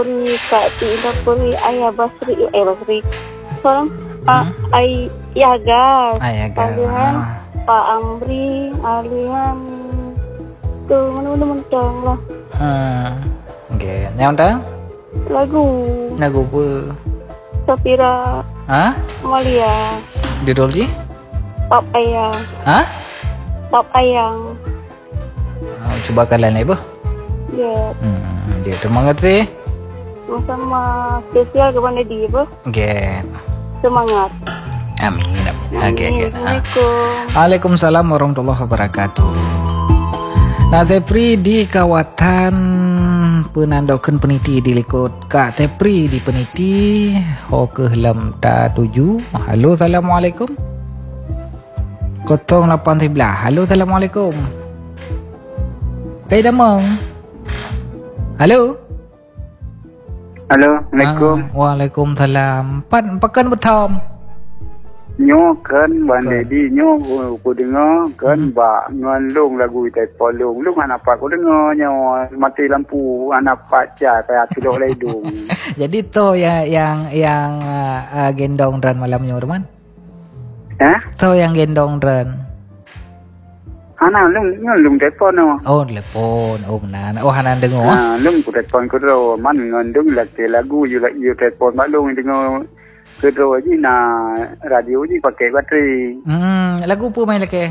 Puri, Kak Tina Puri, Ayah Basri. Seorang Ay Yagas. Alihan Pak Amri, alihan tu mana-mana mentang lah. Okay. Yang dah? Lagu apa? Safira. Malia. Judul je? Top Ayang. Top Ayang. Cuba kalian apa? Ya. Dia terima kasih. Sama spesial kepada dia apa? Okay. Semangat. Amin. Okay. Assalamualaikum. Waalaikumsalam warahmatullahi wabarakatuh. Nah, Tepri di kawasan penandakan peniti di likut Kak Tepri di peniti ho ke lam ta 7. Halo, assalamualaikum. 081. Halo, assalamualaikum. Kayak damang. Halo. Assalamualaikum. Waalaikumsalam. Pakan betam. Nyo kan bandedi nyo ko dengar kan ba ngan long lagu tai polong long anak pak ko dengar nyo mati lampu anak pak ja kayak tudok ledung. Jadi to yang gendong dran malamnya Urman? To yang gendong dran. Ana long telepon no. Oh telepon. Oh benar. Oh hanan dengar. Long ko telepon ko ro man ngan dong lagu you telepon mak long dengar. Kedua je radio je pakai bateri. Lagu apa main lagi?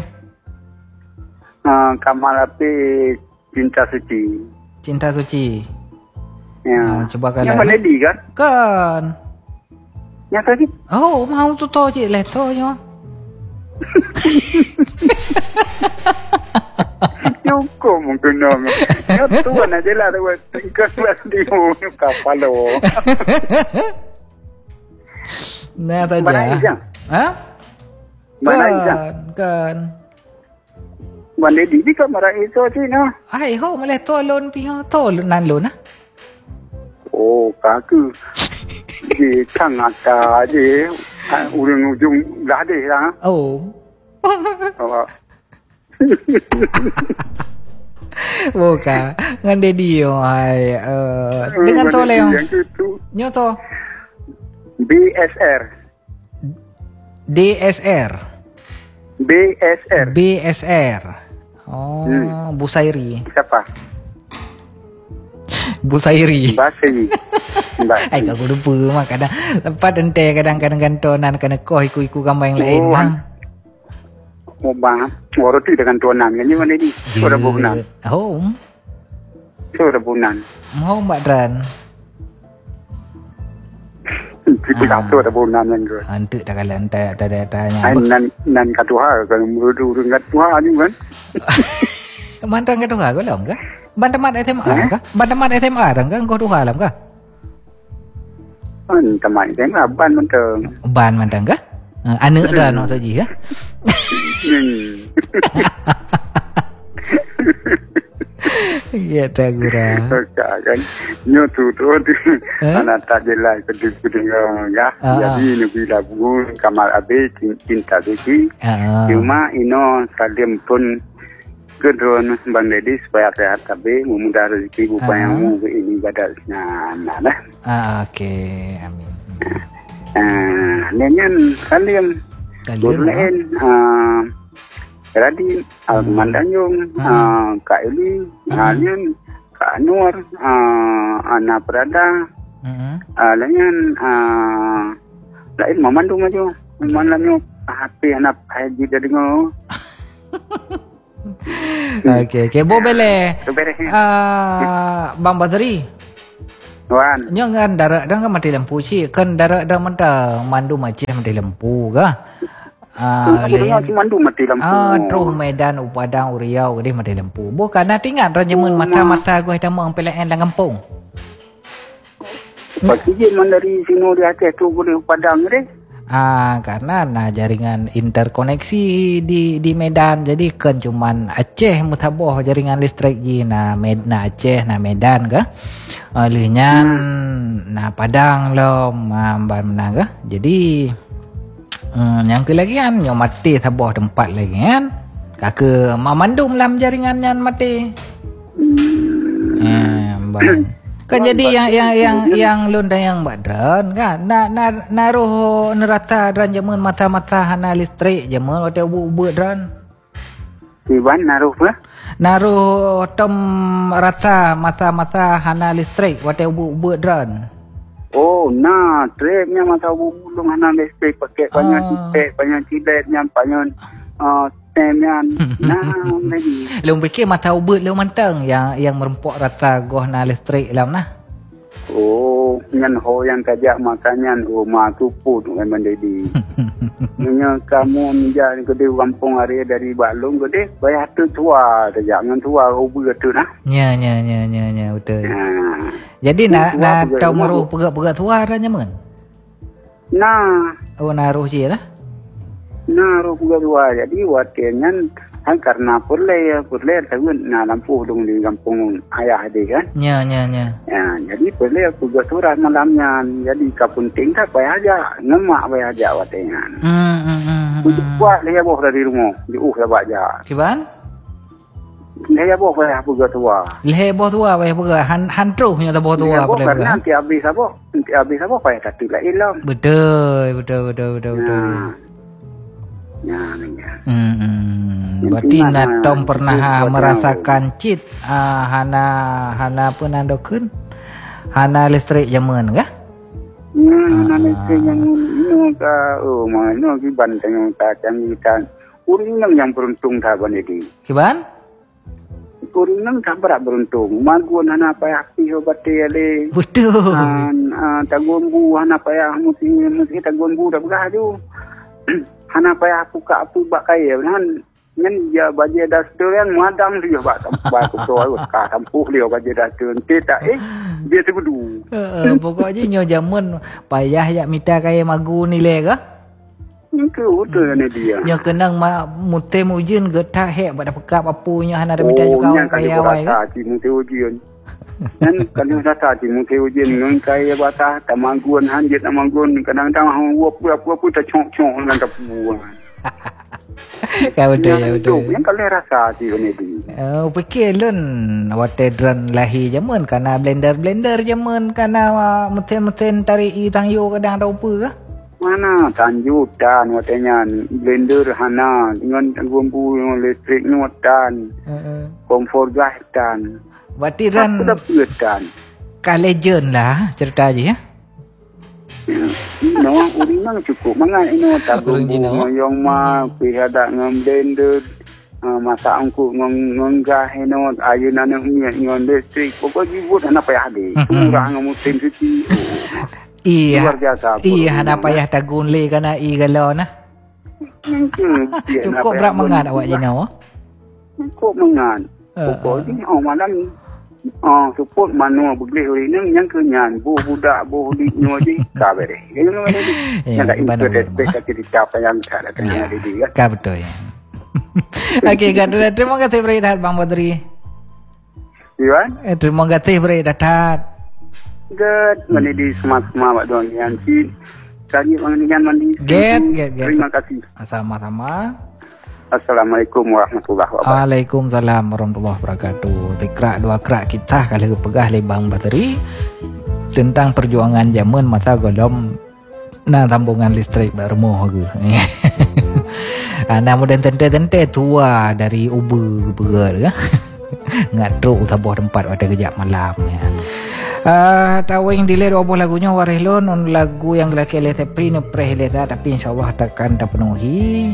Kamal Api Cinta Suci. Cinta Suci. Ya. Coba kalian. Yang mana di kan? Kan. Yang tadi? Oh, mau tu to je letonyo. Nyoko mungkin dong. Ya tuan aja lah tu. Tinggal di kapal lo. Nah saja. Mana ijang? Kan. Bande di kan marah itu sih no. Ai ho boleh tolon pi ho tolon nan lon Oh, kaku. Di tangata je. Ujung dah deh lah. Oh. Buka ngan dedi yo ai dengan tole yo. Nyoto. BSR. BSR. Oh, Busairi. Siapa? Busairi. Basiri. Ai kau lupa mak kadang tempat ente kadang-kadang gantonan kena koh iku gambar yang lain Oh bang, roti dengan tuanan kan mana ni? Suara bunan. Oh. Suara bunan. Mau mbak Dran. Kita tu ada bunan kan tu. Antuk tak kalan tak tanya. Ai nan katuha kan mudu dengan tuha ni kan. Mantan katuha kau lam ke? Bantamat SMA ke? Bantamat SMA kan kau tuha lam ke? Teman saya ban mentang. Ban mentang ke? Anak Dran waktu je ke? Ya tak gura. Kan nyo tu anak tak jelas kedeng ya. Jadi nabi lagu Kamal Abe Cinta Suci. Cuma ino salim pun kedron bandedi supaya sehat tapi memudah rezeki upayamu ini ibadah nah. Okey, amin. Nenyan salim lain Radin Mandanyung Kak Eli Alien Kak Anwar Ana Prada lain memandung aja memandangnya HP anak haji dah dengar. Okey boleh Bang Badri Wan nyo ngan darat dah kan mati lampu ci kan darat dah mentang mandu macam mati lampu ke mandu mati lampu terus Medan Padang Riau gede mati lampu bukan nak ingat ranjemun masa-masa gua dah mau PLN dalam kampung pasti je dari sini di Aceh tu boleh Padang deh. Karena jaringan interkoneksi di Medan jadi kan cuman Aceh mutaboh jaringan listrik ji Aceh Medan ke alihnya Padang lo ban menang ke jadi yang ke lagi kan yang mati taboh tempat lagi kan kakak mamandum lam jaringan yang mati Kan jadi yang lun dan yang badran kan naruh nerata dran jamun mata-mata hana listrik jamun wate ubu dran. Iwan naruh apa? Naruh tom rata mata-mata hana listrik wate ubu dran. Oh, nah, treknya masa belum hana listrik pakai banyak ciletnya banyak temnya. Nah, lagi. Lung fikir mata ubut lung manteng yang merempok rata goh na listrik lam nah. Oh, nyan ho yang kajak makanya rumah tupu tu memang jadi. Nya kamu menjadi gede kampung area dari Balung gede bayar tu tua saja ngan tua ubut tu nah. Ya betul. Jadi nak tau meruh pegak-pegak tua ranya men. Nah, oh naruh je lah. Naruh pegak tua jadi wakilnya kan karena purle tahun na lampu dong di kampung ayah dia kan. Ya. Ya, jadi purle pegak tua malamnya jadi kapunting tak bayar aja ngemak bayar aja wakilnya. Buat dia bawa dari rumah di dapat aja. Kiban? Dia bawa bayar pegak tua. Leh bawa tua bayar pegak hantruh nya bawa tua pada pegak. Nanti habis apa bayar tak lah hilang. Betul. Ya. Berarti Natom pernah merasakan cit hana pun andokeun hana listrik jaman kah? Hana listrik yang ini ka mana ki bantang ta cangitan. Urinang yang beruntung ta banedi. Kiban? Urinang tak beruntung. Magun hana payah pi obate ale. Betul. Tagombu hana payah muti tagombu dah beraju. Hana payah buka apa bak kaya kan ngan dia baje dasturan madang dia bak tempat tu ka tampuh dia baje dasturan tak dia sebedu. Pokoknya nyo jamun payah yak mita kaya magu nilai ke? Itu betul ni dia. Nyo kenang mute mujin getak hek pada pekap apunya hana ada mita juga kaya awai ke? Mute ujian. Dan kalau rasa di mute ujian ngan kaya batah tamagun hanjit tamagun kadang-kadang apa tak cok dengan tapuan. Kau betul. Yang kalau rasa di ni di. Fikir lun wate dran lahi jaman kana blender jaman kana meten tarik tangyo kadang ada apa ke? Mana tanjutan watenya blender hana dengan gombu listrik nuatan. Kompor gas dan berarti dan ka legend lah cerita aja ya. No, urinang cukup mangan ino tabung yang ma pihada ngam blender masak angku ngonggah ino ayunan ngon listrik pokok jibut hana payah de. Kurang ngamutin suci. Iya hana payah tagun le kana i galau nah. Cukup berat mangan awak jina Cukup mangan. Pokoknya malam support manu begleh urinang yang kenyan budak di nyoji kabere. Yang tak internet cerita apa yang ada tanya di kan. Betul ya. Okey, terima kasih berehat Bang Badri. Iwan? Terima kasih berehat. Good, mandi di semua doang yang si tadi mandi. Get. Terima kasih. Sama-sama. Assalamualaikum warahmatullahi wabarakatuh. Waalaikumsalam warahmatullahi wabarakatuh. Tikrak dua kerak kita kali pegah le Bang Badri tentang perjuangan zaman mata golom tambungan listrik bermoh ke. Ana mudah tente tua dari ubu beger ngadruk tabuh tempat pada kejap malam ya. Tawing dile 20 lagunya warelon on lagu yang laki le tepri ne preheleta tapi insyaallah takkan terpenuhi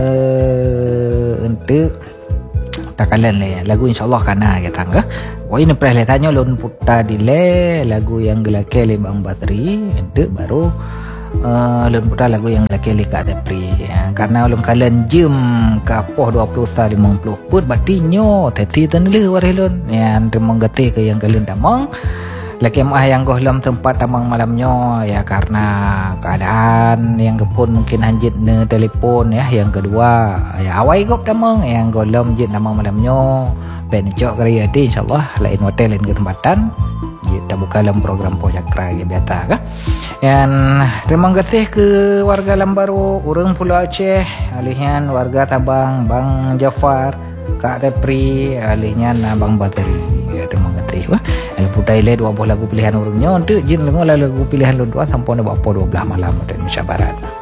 untuk takalan le lagu insyaallah kana kita angga wa ini preheletanya lon puta dile lagu yang laki le Bang Badri untuk baru lon puta lagu yang laki le kat tepri ya. Karena ulun kalian jam kapoh 20 50 put batinyo teti tanle warelon ya terima gate ke yang kalian tamang laki mah yang gohlam tempat tamang malamnya ya karena keadaan yang kepun mungkin hanjit ne telefon ya. Yang kedua ya awai gop tamang yang gohlam jit tamang malamnya ben cok kari ati insyaallah lain hotel lain ketempatan kita buka dalam program Pojak ya biasa kan. Dan terima kasih ke warga Lambaru urang Pulau Aceh alihan warga Tabang Bang Jafar Kak Repri alihan Bang Bateri terima kasih wah putai le 12 lagu pilihan urangnya untuk jin lengo lagu pilihan lu dua tampone bapa 12 malam dan Indonesia Barat